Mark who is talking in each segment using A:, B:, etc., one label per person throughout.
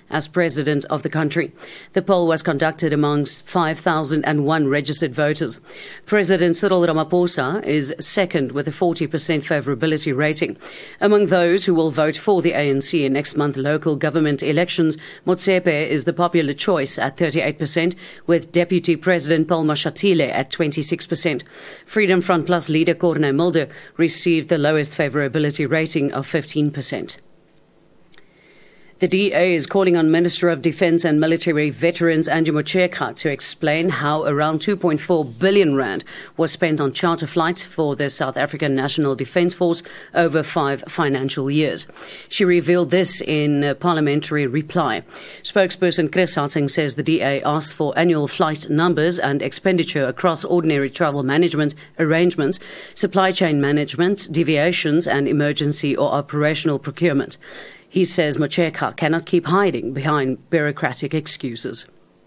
A: as president of the country. The poll was conducted amongst 5,001 registered voters. President Cyril Ramaphosa is second with a 40% favourability rating. Among those who will vote for the ANC in next month's local government elections, Motsepe is the popular choice at 38%, with Deputy President Paul Mashatile at 26%. Freedom Front Plus leader Corne Mulder received the lowest favourability rating of 15%. The DA is calling on Minister of Defence and Military Veterans Angie Motshekga to explain how around 2.4 billion rand was spent on charter flights for the South African National Defence Force over 5 financial years. She revealed this in a parliamentary reply. Spokesperson Chris Harting says the DA asked for annual flight numbers and expenditure across ordinary travel management arrangements, supply chain management, deviations and emergency or operational procurement. He says Motshekga cannot keep hiding behind bureaucratic excuses.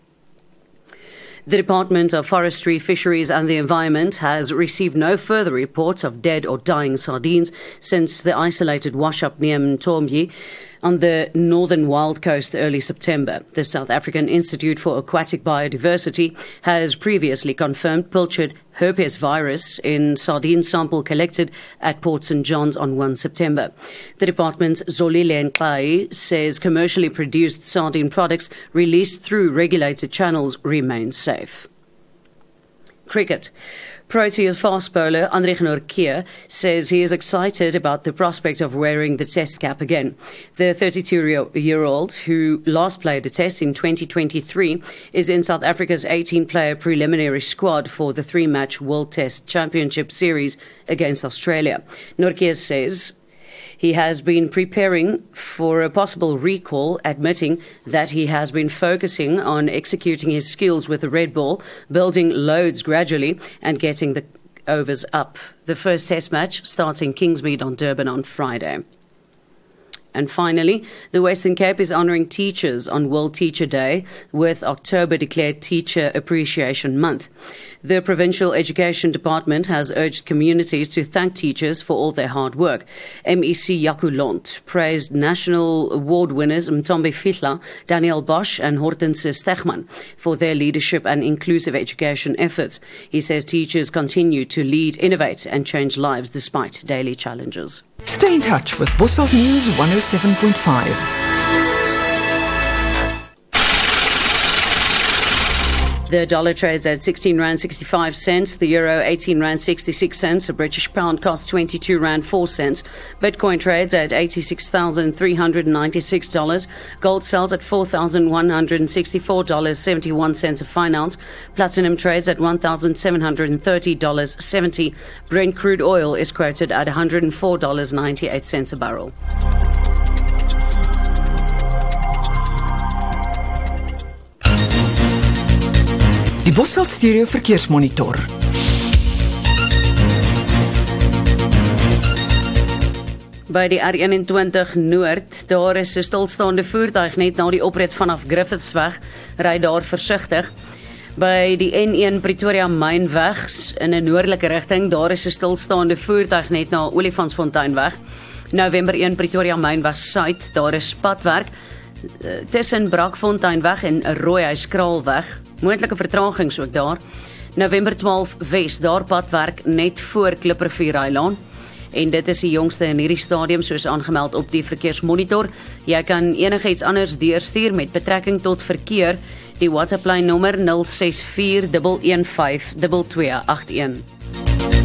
A: The Department of Forestry, Fisheries and the Environment has received no further reports of dead or dying sardines since the isolated wash-up near Mtombi on the northern wild coast early September. The South African Institute for Aquatic Biodiversity has previously confirmed pilchard herpes virus in sardine sample collected at Port St. John's on 1 September. The department's Zolile Nklai says commercially produced sardine products released through regulated channels remain safe. Cricket. Proteas fast bowler André Nortje says he is excited about the prospect of wearing the test cap again. The 32-year-old, who last played a test in 2023, is in South Africa's 18-player preliminary squad for the 3-match World Test Championship Series against Australia. Nortje says he has been preparing for a possible recall, admitting that he has been focusing on executing his skills with the red ball, building loads gradually and getting the overs up. The first test match starts in Kingsmead on Durban on Friday. And finally, the Western Cape is honouring teachers on World Teacher Day, with October declared Teacher Appreciation Month. The Provincial Education Department has urged communities to thank teachers for all their hard work. MEC Jaco Lont praised National Award winners Mtombi Fihla, Daniel Bosch and Hortense Stegman for their leadership and inclusive education efforts. He says teachers continue to lead, innovate and change lives despite daily challenges.
B: Stay in touch with Bosveld News 107.5.
A: The dollar trades at 16 rand 65 cents, the euro 18 rand 66 cents, a British pound costs 22 rand 4 cents. Bitcoin trades at $86,396. Gold sells at $4,164.71 a fine ounce. Platinum trades at $1,730.70. Brent crude oil is quoted at $104.98 a barrel.
B: Die Bosveld Stereo Verkeersmonitor.
A: By die R21 Noord, daar is 'n stilstaande voertuig net na die oprit vanaf Griffithsweg, ry daar versigtig. By die N1 Pretoria Mynweg in 'n noordelike rigting, daar is 'n stilstaande voertuig net na Olifantsfonteinweg. November 1 Pretoria Mynweg Suid, daar is padwerk tussen Brakfonteinweg en Rooihuis Kraalweg. Moontlike vertragings ook daar. November 12 Wes, daar padwerk net voor Klipprivier Eiland. En dit is die jongste in hierdie stadium soos aangemeld op die verkeersmonitor. Jy kan enigiets anders deurstuur met betrekking tot verkeer. Die WhatsApp lyn nommer 0641152281.